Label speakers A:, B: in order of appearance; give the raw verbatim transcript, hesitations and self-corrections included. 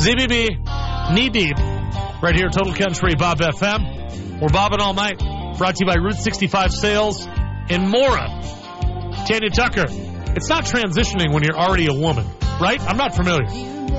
A: Z B B, knee deep, right here, Total Country Bob F M. We're bobbing all night. Brought to you by Route sixty-five Sales in Mora. Tanya Tucker, it's not transitioning when you're already a woman, right? I'm not familiar.